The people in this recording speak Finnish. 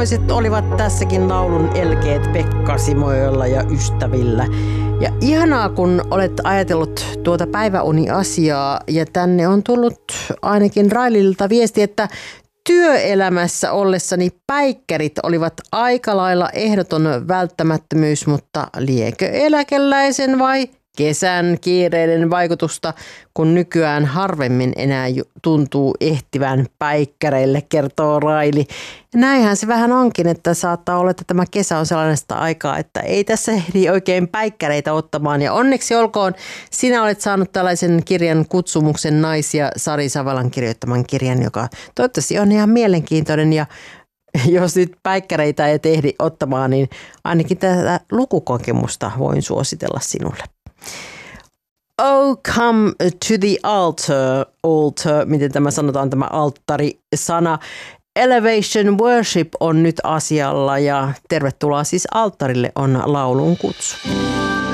Olivat tässäkin laulun elkeet Pekka Simojoella ja ystävillä. Ja ihanaa, kun olet ajatellut tuota päiväuniasiaa ja tänne on tullut ainakin Raililta viesti, että työelämässä ollessani päikkärit olivat aika lailla ehdoton välttämättömyys, mutta liekö eläkeläisen vai kesän kiireiden vaikutusta, kun nykyään harvemmin enää tuntuu ehtivän päikkäreille, kertoo Raili. Näinhän se vähän onkin, että saattaa olla, että tämä kesä on sellaista aikaa, että ei tässä ehdi oikein päikkäreitä ottamaan. Ja onneksi olkoon, sinä olet saanut tällaisen kirjan Kutsumuksen naisia, Sari Savalan kirjoittaman kirjan, joka toivottavasti on ihan mielenkiintoinen. Ja jos nyt päikkäreitä et ehdi ottamaan, niin ainakin tätä lukukokemusta voin suositella sinulle. Oh, come to the altar, miten tämä sanotaan, tämä alttari-sana. Elevation Worship on nyt asialla ja tervetuloa siis alttarille on laulun kutsu.